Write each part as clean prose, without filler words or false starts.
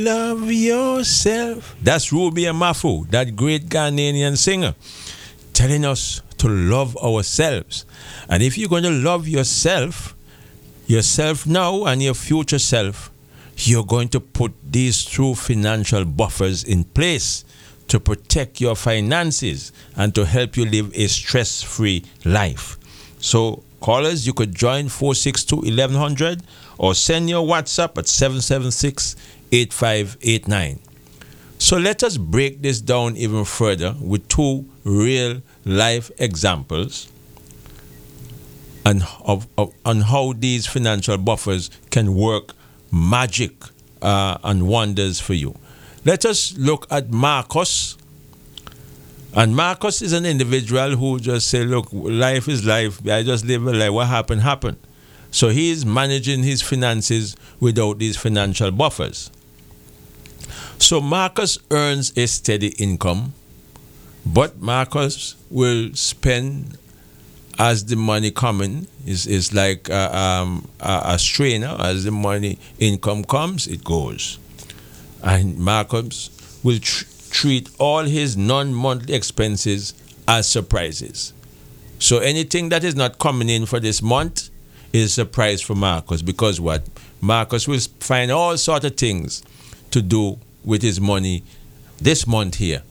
Love yourself. That's Ruby and Mafu, that great Ghanaian singer, telling us to love ourselves. And if you're going to love yourself now and your future self, you're going to put these true financial buffers in place to protect your finances and to help you live a stress-free life. So, callers, you could join 462-1100 or send your WhatsApp at 776-8589. So let us break this down even further with two real life examples and on how these financial buffers can work magic and wonders for you. Let us look at Marcus. And Marcus is an individual who just say, look, life is life. I just live a life. What happened. So he is managing his finances without these financial buffers. So Marcus earns a steady income, but Marcus will spend as the money coming. Is like a strainer. As the money income comes, it goes. And Marcus will treat all his non-monthly expenses as surprises. So anything that is not coming in for this month is a surprise for Marcus, because what? Marcus will find all sorts of things to do with his money this month here.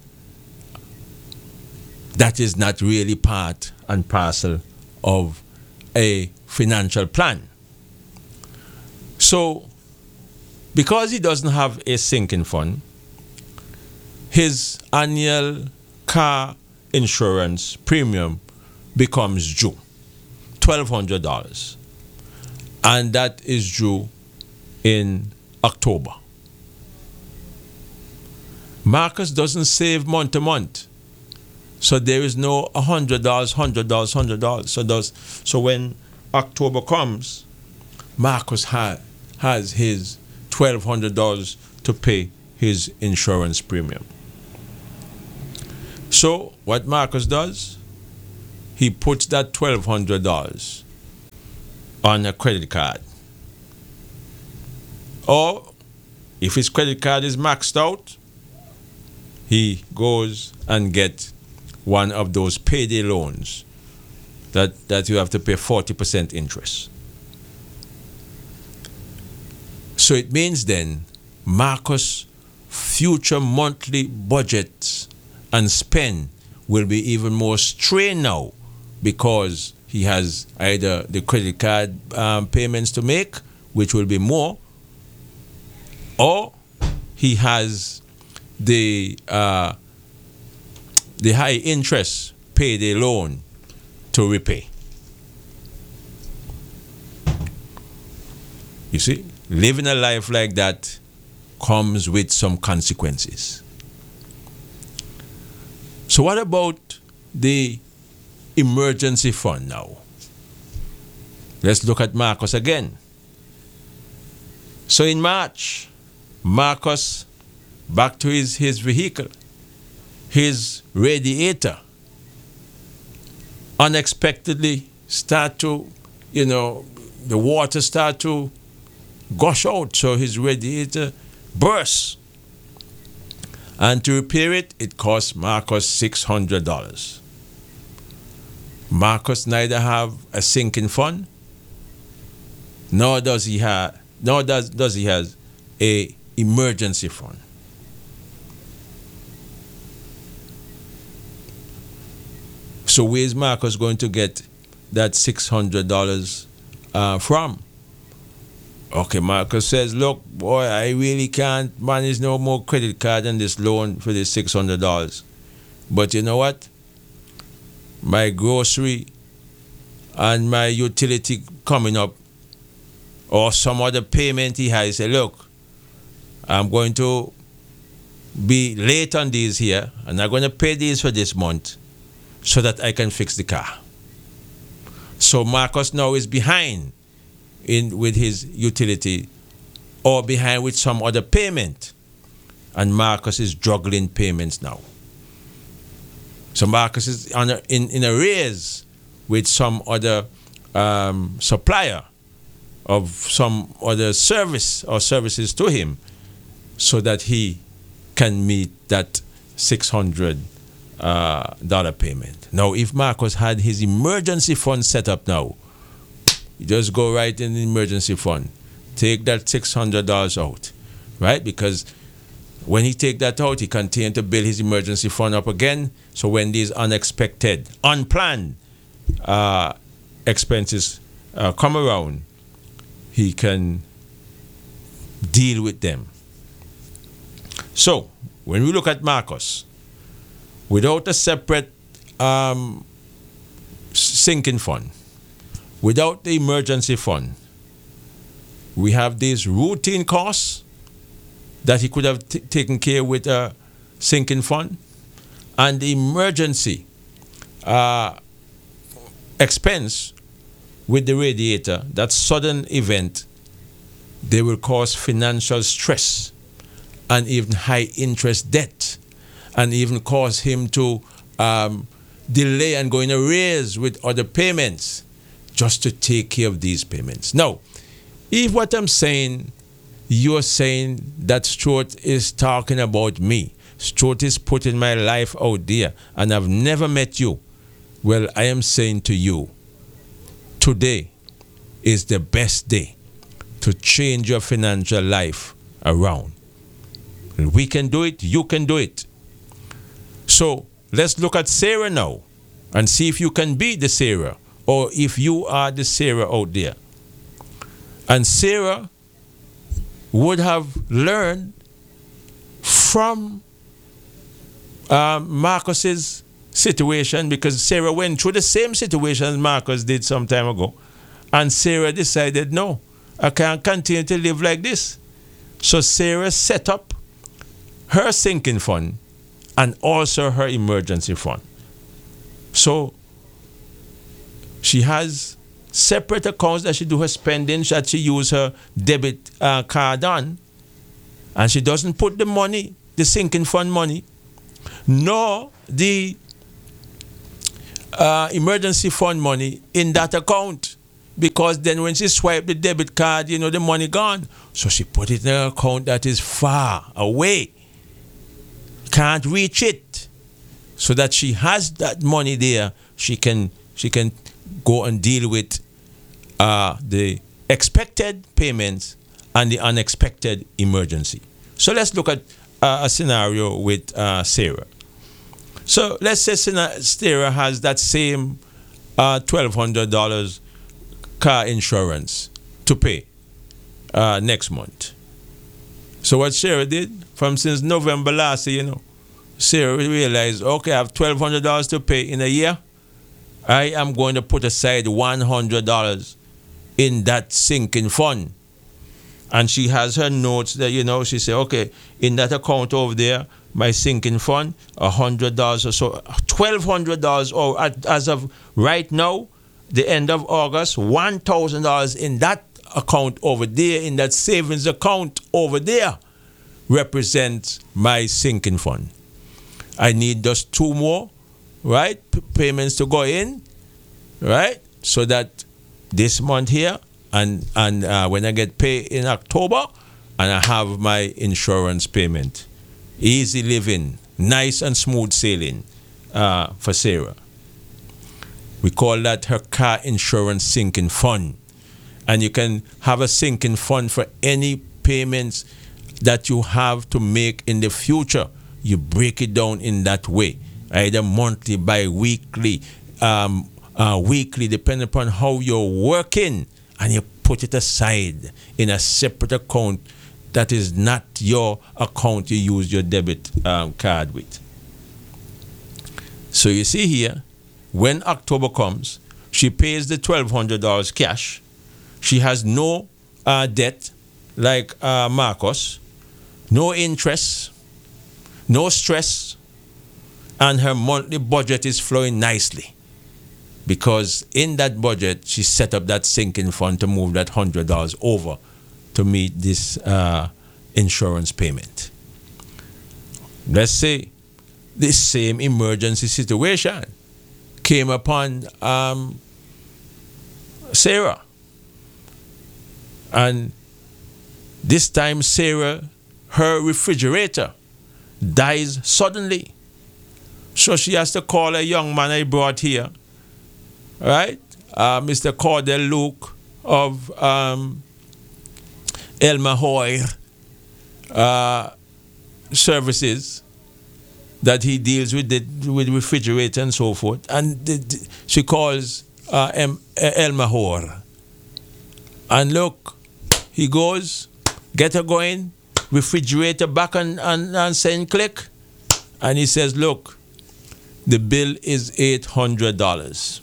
That is not really part and parcel of a financial plan. So, because he doesn't have a sinking fund, his annual car insurance premium becomes due, $1,200. And that is due in October. Marcus doesn't save month to month. So there is no $100, $100. So when October comes, Marcus has his $1,200 to pay his insurance premium. So what Marcus does, he puts that $1,200 on a credit card. Or if his credit card is maxed out, he goes and gets one of those payday loans that you have to pay 40% interest. So it means then Marcus' future monthly budgets and spend will be even more strained now, because he has either the credit card payments to make, which will be more, or he has the high interest payday loan to repay. You see, living a life like that comes with some consequences. So what about the emergency fund now? Let's look at Marcus again. So in March, Marcus, back to his vehicle, his radiator, unexpectedly start to, the water start to gush out. So his radiator bursts. And to repair it, it costs Marcus $600. Marcus neither have a sinking fund, nor does he have a emergency fund. So where's Marcus going to get that $600 from? Okay, Marcus says, look, boy, I really can't manage no more credit card and this loan for this $600. But you know what? My grocery and my utility coming up, or some other payment he has, say, look, I'm going to be late on these here, and I'm going to pay these for this month so that I can fix the car. So Marcus now is behind with his utility, or behind with some other payment, and Marcus is juggling payments now. So Marcus is in arrears with some other supplier of some other service or services to him. so that he can meet that $600 payment. Now, if Marcus had his emergency fund set up now, you just go right in the emergency fund, take that $600 out, right? Because when he take that out, he continue to build his emergency fund up again. So when these unexpected, unplanned expenses come around, he can deal with them. So when we look at Marcus, without a separate sinking fund, without the emergency fund, we have these routine costs that he could have taken care with a sinking fund, and the emergency expense with the radiator, that sudden event, they will cause financial stress and even high interest debt, and even cause him to delay and go in arrears with other payments just to take care of these payments. Now, if what I'm saying, you're saying that Stuart is talking about me, Stuart is putting my life out there, and I've never met you, well, I am saying to you, today is the best day to change your financial life around. We can do it, you can do it. So let's look at Sarah now and see if you can be the Sarah, or if you are the Sarah out there. And Sarah would have learned from Marcus's situation, because Sarah went through the same situation as Marcus did some time ago. And Sarah decided, no, I can't continue to live like this. So Sarah set up her sinking fund and also her emergency fund. So she has separate accounts that she do her spending, that she use her debit card on, and she doesn't put the money, the sinking fund money, nor the emergency fund money in that account, because then when she swipe the debit card, the money gone. So she put it in an account that is far away, can't reach it, so that she has that money there. She can go and deal with the expected payments and the unexpected emergency. So let's look at a scenario with Sarah. So let's say Sarah has that same $1,200 car insurance to pay next month. So what Sarah did, since November last year, Sarah realized, okay, I have $1,200 to pay in a year. I am going to put aside $100 in that sinking fund. And she has her notes that, she said, okay, in that account over there, my sinking fund, $100 or so, $1,200, or as of right now, the end of August, $1,000 in that account over there, in that savings account over there, represents my sinking fund. I need just two more, right, payments to go in, right, so that this month here, and when I get paid in October, and I have my insurance payment. Easy living, nice and smooth sailing for Sarah. We call that her car insurance sinking fund. And you can have a sinking fund for any payments that you have to make in the future. You break it down in that way, either monthly, bi-weekly, weekly, depending upon how you're working, and you put it aside in a separate account that is not your account you use your debit card with. So you see here, when October comes, she pays the $1,200 cash. She has no debt like Marcus, no interest, no stress, and her monthly budget is flowing nicely, because in that budget she set up that sinking fund to move that $100 over to meet this insurance payment. Let's say this same emergency situation came upon Sarah, and this time Sarah her refrigerator dies suddenly. So she has to call a young man I brought here, right? Mr. Cordell Luke of El Mahoy Services, that he deals with with refrigerator and so forth. And she calls El Mahor. And look, he goes, get her going, refrigerator back on St. Click. And he says, look, the bill is $800.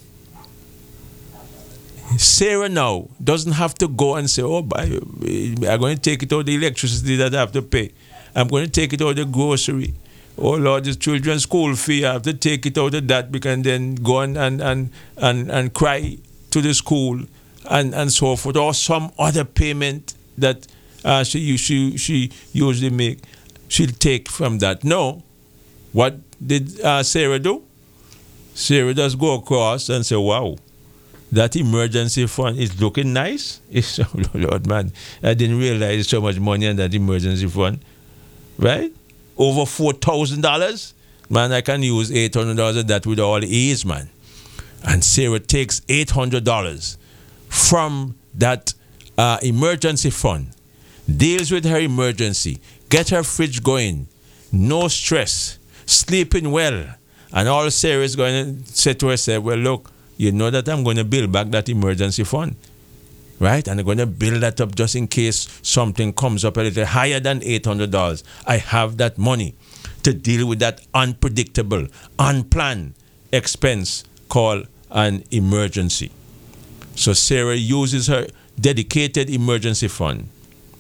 Sarah now doesn't have to go and say, oh, I'm going to take it out the electricity that I have to pay. I'm going to take it out the grocery. Oh, Lord, the children's school fee, I have to take it out of that because and then go and cry to the school and so forth, or some other payment that she usually make. She'll take from that. No. What did Sarah do? Sarah just go across and say, wow, that emergency fund is looking nice. It's, oh, Lord, man, I didn't realize so much money in that emergency fund. Right? Over $4,000. Man, I can use $800 of that with all ease, man. And Sarah takes $800 from that emergency fund, deals with her emergency, get her fridge going, no stress, sleeping well. And all Sarah is going to say to herself, well, look, you know that I'm going to build back that emergency fund, right? And I'm going to build that up just in case something comes up a little higher than $800. I have that money to deal with that unpredictable, unplanned expense called an emergency. So Sarah uses her dedicated emergency fund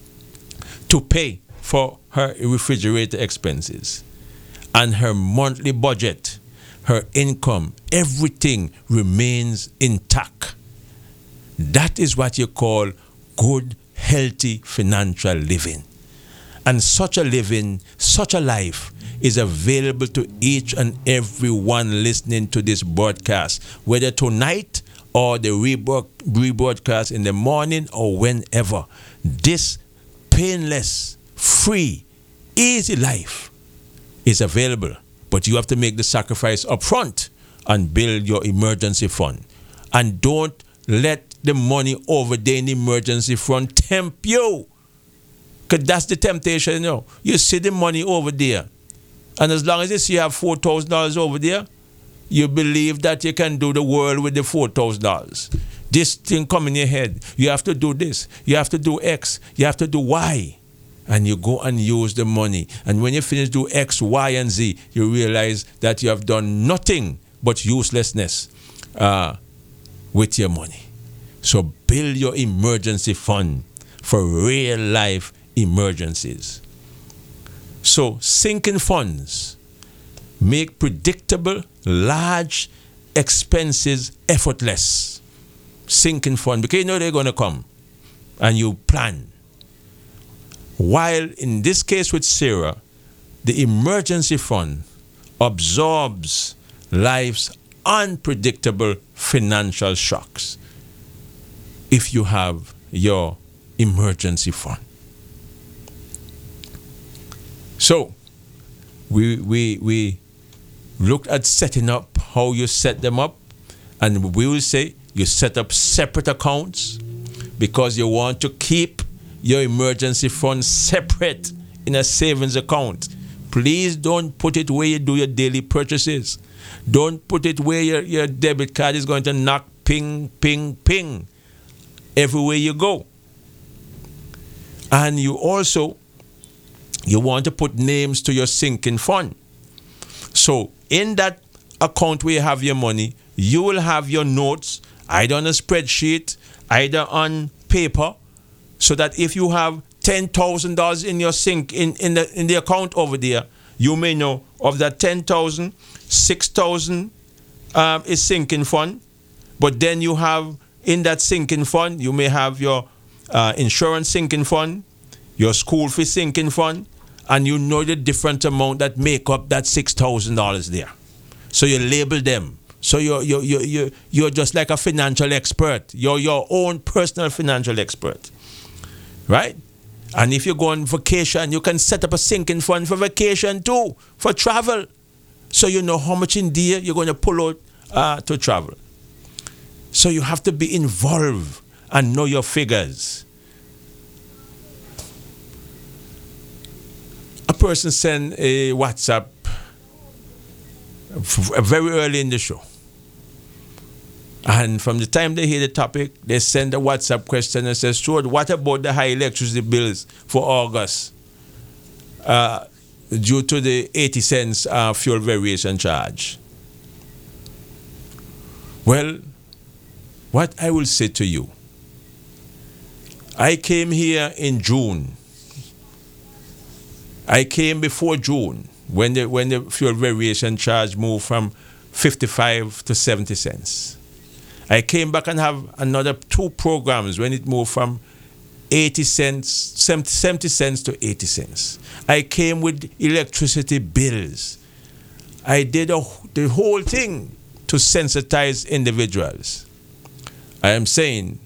to pay for her refrigerator expenses. And her monthly budget, her income, everything remains intact. That is what you call good, healthy financial living. And such a living, such a life is available to each and every one listening to this broadcast, whether tonight or the rebroadcast in the morning or whenever. This painless, free, easy life is available, but you have to make the sacrifice up front and build your emergency fund. And don't let the money over there in the emergency fund tempt you, because that's the temptation. You know, you see the money over there, and as long as you see you have $4,000 over there, you believe that you can do the world with the $4,000. This thing come in your head, you have to do this, you have to do X, you have to do Y. And you go and use the money. And when you finish do X, Y, and Z, you realize that you have done nothing but uselessness with your money. So build your emergency fund for real life emergencies. So sinking funds make predictable, large expenses effortless. Sinking fund, because you know they're going to come. And you plan. While in this case with Sarah, the emergency fund absorbs life's unpredictable financial shocks if you have your emergency fund. So, we looked at setting up, how you set them up, and we will say you set up separate accounts because you want to keep your emergency fund separate in a savings account. Please don't put it where you do your daily purchases. Don't put it where your debit card is going to knock ping, ping, ping everywhere you go. And you want to put names to your sinking fund. So in that account where you have your money, you will have your notes either on a spreadsheet, either on paper, so that if you have $10,000 in your in the account over there, you may know of that 10,000, 6,000 is sinking fund. But then you have in that sinking fund, you may have your insurance sinking fund, your school fee sinking fund, and you know the different amount that make up that $6,000 there. So you label them. So you're just like a financial expert. You're your own personal financial expert. Right? And if you go on vacation, you can set up a sinking fund for vacation too, for travel. So you know how much in there you're going to pull out to travel. So you have to be involved and know your figures. A person sent a WhatsApp very early in the show. And from the time they hear the topic, they send a WhatsApp question and says, Stuart, what about the high electricity bills for August due to the 80 cents fuel variation charge? Well, what I will say to you, I came here in June. I came before June when the fuel variation charge moved from 55 to 70 cents. I came back and have another 2 programs when it moved from 80 cents, 70 cents to 80 cents. I came with electricity bills. I did the whole thing to sensitize individuals. I am saying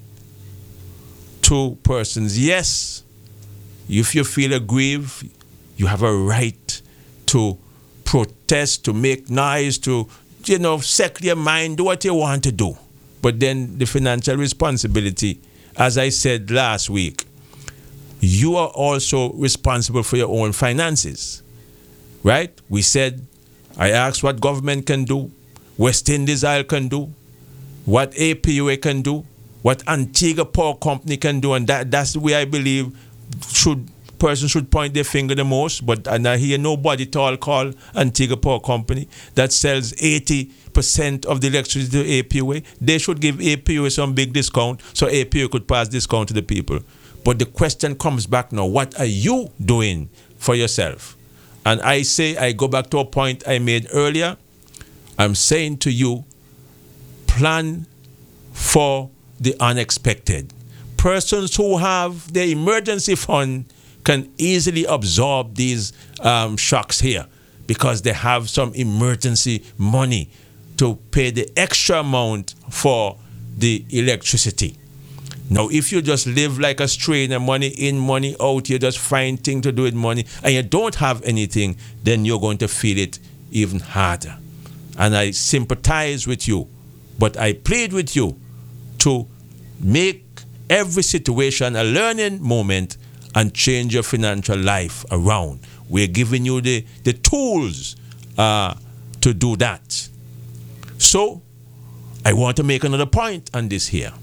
to persons, yes, if you feel aggrieved, you have a right to protest, to make noise, to, set your mind, do what you want to do. But then the financial responsibility, as I said last week, you are also responsible for your own finances, right? We said, I asked what government can do, West Indies Oil can do, what APUA can do, what Antigua Power Company can do, and that's the way I believe persons should point their finger the most. But and I hear nobody at all call Antigua Power Company that sells 80% of the electricity to APUA. They should give APUA some big discount so APUA could pass discount to the people. But the question comes back now, what are you doing for yourself? And I go back to a point I made earlier. I'm saying to you, plan for the unexpected. Persons who have the emergency fund can easily absorb these shocks here because they have some emergency money to pay the extra amount for the electricity. Now, if you just live like a strainer, money in, money out, you just find things to do with money, and you don't have anything, then you're going to feel it even harder. And I sympathize with you, but I plead with you to make every situation a learning moment and change your financial life around. We're giving you the tools to do that. So, I want to make another point on this here.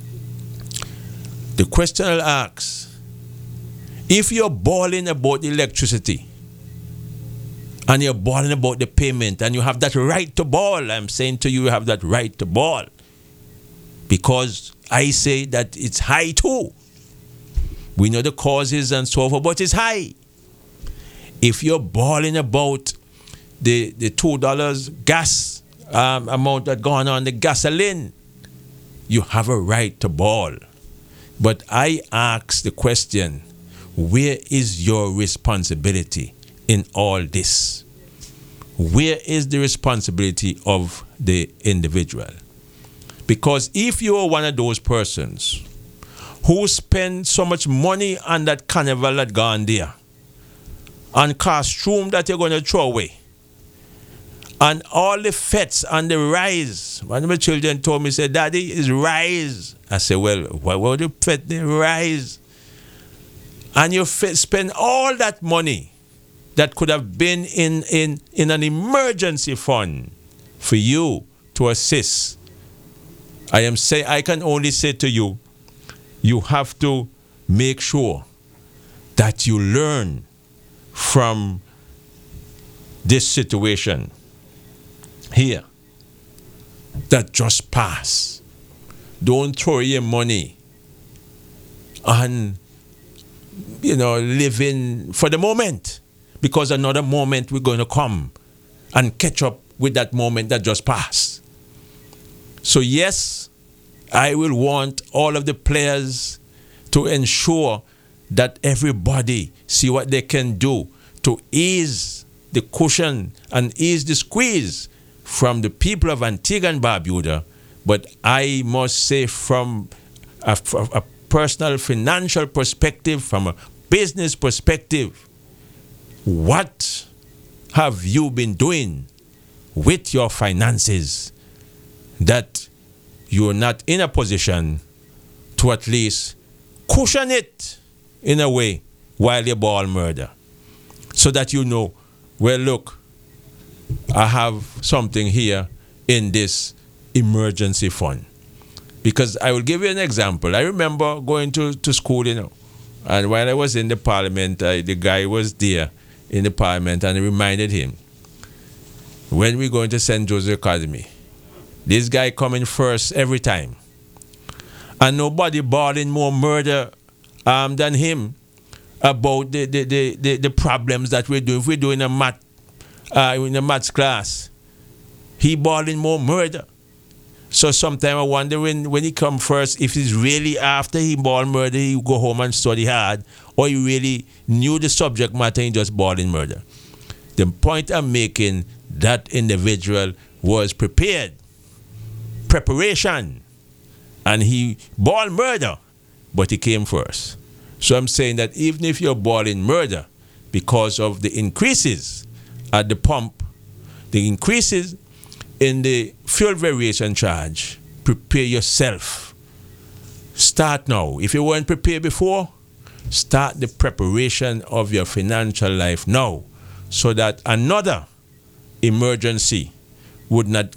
The question I'll ask, if you're bawling about electricity and you're bawling about the payment and you have that right to bawl, I'm saying to you, you have that right to bawl. Because I say that it's high too. We know the causes and so forth, but it's high. If you're bawling about the $2 gas amount that gone on the gasoline, you have a right to bawl. But I ask the question, where is your responsibility in all this? Where is the responsibility of the individual? Because if you are one of those persons who spend so much money on that carnival that gone there, and costume that you're going to throw away, and all the fets and the rice. One of my children told me, said, Daddy, it's rice. I said, well, why would you fet the rice? And you spend all that money that could have been in an emergency fund for you to assist. I can only say to you, you have to make sure that you learn from this situation here that just passed. Don't throw your money on, living for the moment, because another moment we're going to come and catch up with that moment that just passed. So yes, I will want all of the players to ensure that everybody see what they can do to ease the cushion and ease the squeeze from the people of Antigua and Barbuda. But I must say, from a personal financial perspective, from a business perspective, what have you been doing with your finances that you're not in a position to at least cushion it in a way while you ball murder? So that you know, well, look, I have something here in this emergency fund. Because I will give you an example. I remember going to school, and while I was in the parliament, the guy was there in the parliament, and I reminded him, when we go into St. Joseph Academy, this guy coming first every time. And nobody balling more murder than him about the problems that we do. If we're doing in a maths class, he balling more murder. So sometimes I wonder when he come first, if it's really after he ball murder, he go home and study hard, or he really knew the subject matter and just balling murder. The point I'm making, that individual was prepared. Preparation. And he ball murder, but he came first. So I'm saying that even if you're balling murder, because of the increases at the pump, the increases in the fuel variation charge, prepare yourself. Start now. If you weren't prepared before, start the preparation of your financial life now, so that another emergency would not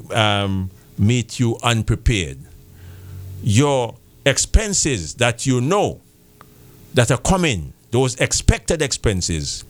meet you unprepared. Your expenses that you know that are coming, those expected expenses,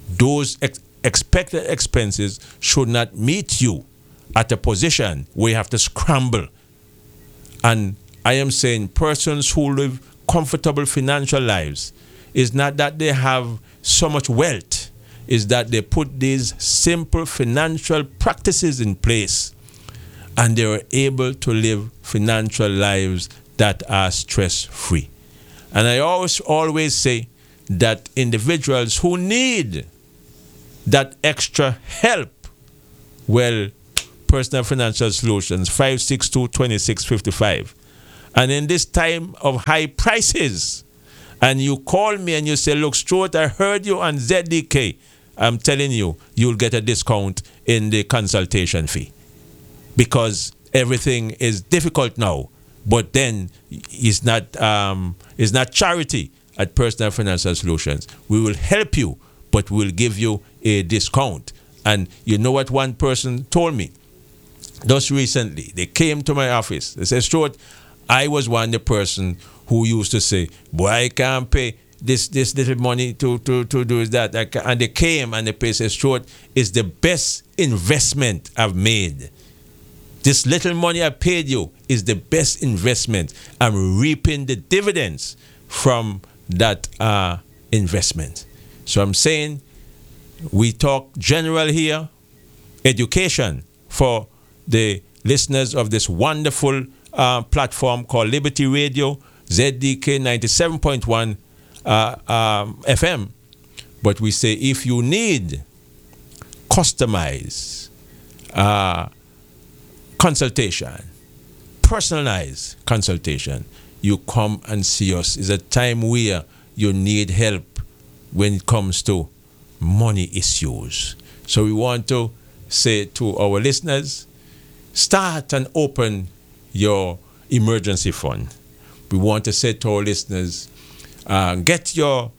expected expenses should not meet you at a position where you have to scramble. And I am saying persons who live comfortable financial lives, is not that they have so much wealth, is that they put these simple financial practices in place and they are able to live financial lives that are stress-free. And I always say that individuals who need that extra help, well, Personal Financial Solutions, 562-2655. And in this time of high prices, and you call me and you say, look, Stuart, I heard you on ZDK. I'm telling you, you'll get a discount in the consultation fee. Because everything is difficult now. But then it's not charity at Personal Financial Solutions. We will help you, but we'll give you a discount. And you know what one person told me? Just recently, they came to my office. They said, Stuart, I was one the person who used to say, boy, I can't pay this little money to do that. And they came and they said, Stuart, it's the best investment I've made. This little money I paid you is the best investment. I'm reaping the dividends from that investment. So I'm saying we talk general here, education for the listeners of this wonderful platform called Liberty Radio, ZDK 97.1 FM. But we say if you need customized consultation, personalized consultation, you come and see us. It's a time where you need help when it comes to money issues. So we want to say to our listeners, start and open your emergency fund. We want to say to our listeners, get your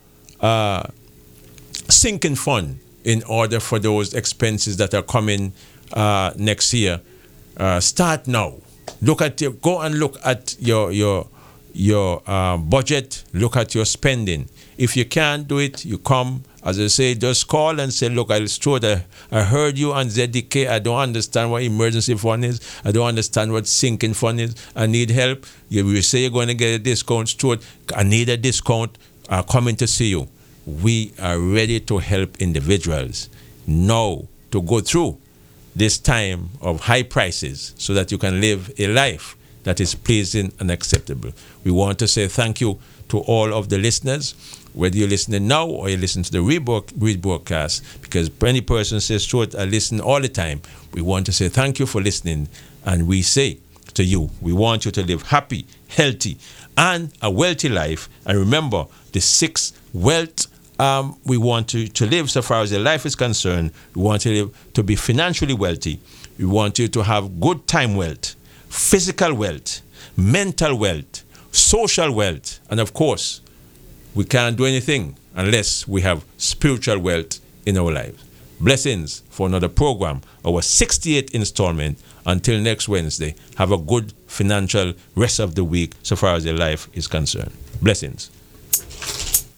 sinking fund in order for those expenses that are coming next year. Start now. Go and look at your budget. Look at your spending. If you can't do it, you come. As I say, just call and say, look, I heard you on ZDK. I don't understand what emergency fund is. I don't understand what sinking fund is. I need help. You say you're going to get a discount. Stuart, I need a discount. I'm coming to see you. We are ready to help individuals now to go through this time of high prices so that you can live a life that is pleasing and acceptable. We want to say thank you to all of the listeners, whether you're listening now or you listen to the rebroadcast, because many persons say, Stuart, I listen all the time. We want to say thank you for listening, and we say to you, we want you to live happy, healthy, and a wealthy life. And remember, the sixth wealth we want to live so far as your life is concerned. We want to be financially wealthy. We want you to have good time wealth, physical wealth, mental wealth, social wealth, and of course, we can't do anything unless we have spiritual wealth in our lives. Blessings for another program, our 68th installment. Until next Wednesday, have a good financial rest of the week so far as your life is concerned. Blessings.